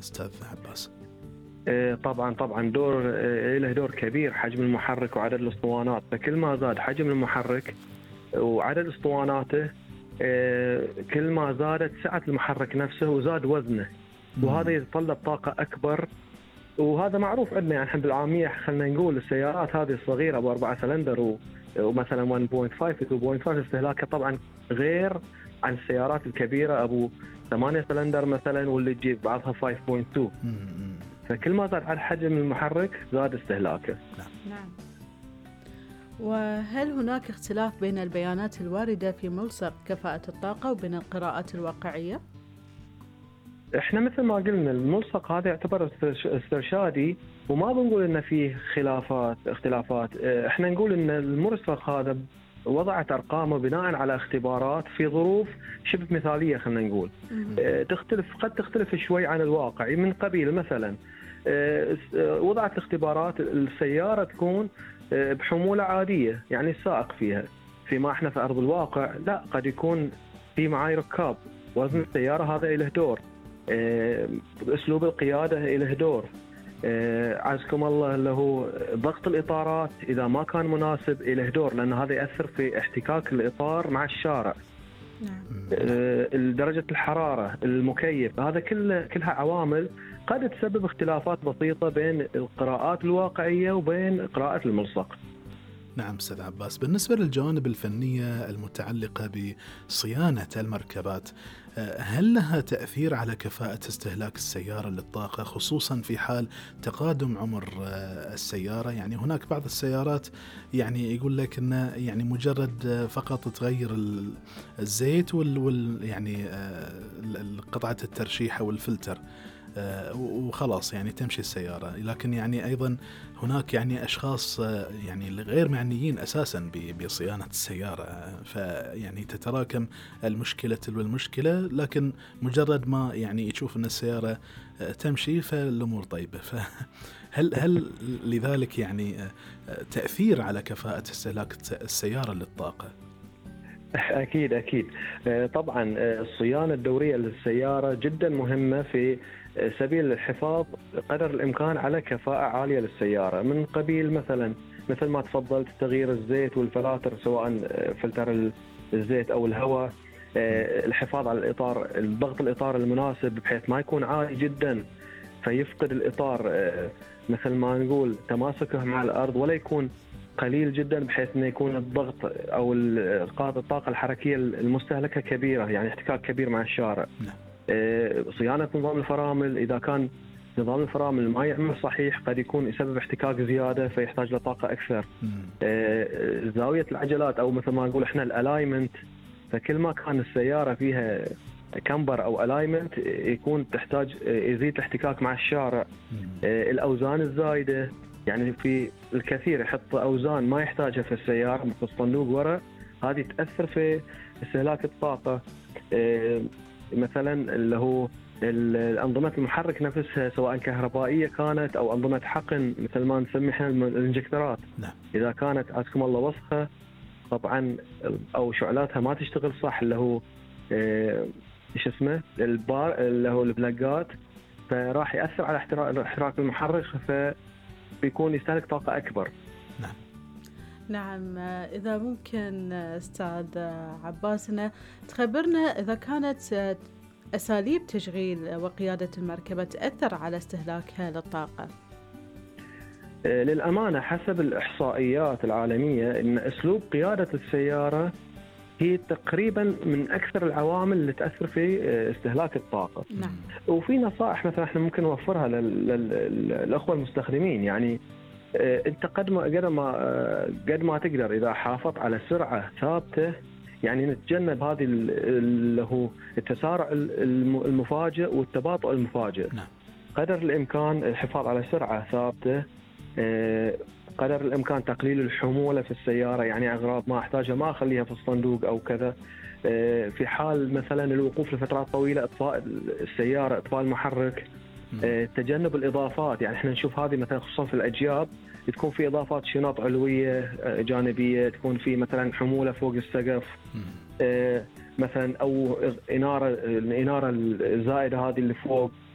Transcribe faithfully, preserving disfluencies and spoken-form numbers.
أستاذ عباس؟ طبعا طبعا دور له دور كبير حجم المحرك وعدد الاسطوانات. فكل ما زاد حجم المحرك وعدد اسطواناته كل ما زادت سعة المحرك نفسه وزاد وزنه، وهذا يتطلب طاقة أكبر. وهذا معروف عندنا يعني احنا بالعامية، خلينا نقول السيارات هذه الصغيرة بأربعة سلندر ومثلا واحد فاصلة خمسة اثنين فاصلة خمسة استهلاكها طبعا غير عن السيارات الكبيرة أبو ثمانية سلندر مثلا واللي تجيب بعضها خمسة فاصلة اثنين. فكل ما زاد على حجم المحرك زاد استهلاكه. نعم. وهل هناك اختلاف بين البيانات الواردة في ملصق كفاءة الطاقة وبين القراءات الواقعية؟ احنا مثل ما قلنا الملصق هذا يعتبر استرشادي وما بنقول انه فيه خلافات اختلافات. احنا نقول ان الملصق هذا وضعت ارقامه بناء على اختبارات في ظروف شبه مثاليه، خلينا نقول تختلف قد تختلف شوي عن الواقع. من قبيل مثلا وضعت اختبارات السياره تكون بحموله عاديه يعني السائق فيها، فيما احنا في ارض الواقع لا، قد يكون في معاي ركاب، وزن السياره هذا له دور، اسلوب القياده له دور، عزكم الله اللي هو ضغط الإطارات إذا ما كان مناسب له دور، لأن هذا يأثر في احتكاك الإطار مع الشارع. درجة الحرارة، المكيف، هذا كله كلها عوامل قد تسبب اختلافات بسيطة بين القراءات الواقعية وبين قراءة الملصق. نعم أستاذ عباس، بالنسبة للجوانب الفنية المتعلقة بصيانة المركبات، هل لها تأثير على كفاءة استهلاك السيارة للطاقة، خصوصا في حال تقادم عمر السيارة؟ يعني هناك بعض السيارات يعني يقول لك إنه يعني مجرد فقط تغير الزيت وال يعني قطعة الترشيح أو الفلتر وخلاص يعني تمشي السيارة. لكن يعني أيضا هناك يعني أشخاص يعني غير معنيين أساسا بصيانة السيارة، فيعني تتراكم المشكلة والمشكلة، لكن مجرد ما يعني يشوف أن السيارة تمشي فالأمور طيبة. فهل هل لذلك يعني تأثير على كفاءة استهلاك السيارة للطاقة؟ أكيد أكيد طبعا الصيانة الدورية للسيارة جدا مهمة في سبيل الحفاظ قدر الإمكان على كفاءة عالية للسيارة، من قبيل مثلا مثل ما تفضلت تغيير الزيت والفلاتر سواء فلتر الزيت أو الهواء، الحفاظ على الإطار، الضغط الإطار المناسب بحيث ما يكون عالي جدا فيفقد الإطار مثل ما نقول تماسكه مع الأرض، ولا يكون قليل جدا بحيث انه يكون الضغط او الطاقه الحركيه المستهلكه كبيره، يعني احتكاك كبير مع الشارع. صيانه نظام الفرامل، اذا كان نظام الفرامل ما يعمل صحيح قد يكون يسبب احتكاك زياده فيحتاج لطاقه اكثر. زاويه العجلات او مثل ما نقول احنا الالاينمنت، فكل ما كان السياره فيها كمبر او الاينمنت يكون تحتاج يزيد الاحتكاك مع الشارع. الاوزان الزايده، يعني في الكثير يحط أوزان ما يحتاجها في السيارة مثل الصندوق وراء، هذه تأثر في استهلاك الطاقة. مثلا اللي هو الأنظمة المحرك نفسها سواء كهربائية كانت أو أنظمة حقن مثل ما نسمي احنا الانجكترات، إذا كانت عزكم الله وسخة طبعا أو شعلاتها ما تشتغل صح، اللي هو إيش اسمه البار اللي هو البلاجات، فراح يأثر على احتراق المحرك ف بيكون يستهلك طاقة أكبر. نعم نعم. إذا ممكن أستاذ عباسنا تخبرنا إذا كانت أساليب تشغيل وقيادة المركبة تأثر على استهلاكها للطاقة؟ للأمانة حسب الإحصائيات العالمية إن أسلوب قيادة السيارة هي تقريبا من أكثر العوامل اللي تأثر في استهلاك الطاقة. نعم. وفي نصائح مثلا احنا ممكن نوفرها للأخوة المستخدمين، يعني انت قد ما قد ما قد ما تقدر اذا حافظت على سرعه ثابته، يعني نتجنب هذه اللي هو التسارع المفاجئ والتباطؤ المفاجئ. نعم. قدر الامكان الحفاظ على سرعه ثابته، قدر الامكان تقليل الحموله في السياره، يعني اغراض ما احتاجها ما اخليها في الصندوق او كذا. في حال مثلا الوقوف لفترات طويله اطفاء السياره، اطفاء المحرك، تجنب الإضافات. يعني احنا نشوف هذه مثلا خصوصا في الأجياب تكون في إضافات شنط علوية جانبية، تكون في مثلا حمولة فوق السقف مثلا، أو إنارة الإنارة الزائدة هذه اللي فوق